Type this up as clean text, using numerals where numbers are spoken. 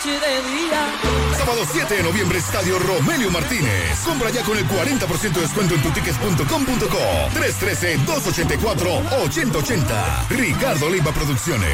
Sábado 7 de noviembre, Estadio Romelio Martínez. Compra ya con el 40% de descuento en tutickets.com.co. 313-284-8080. Ricardo Leiva Producciones.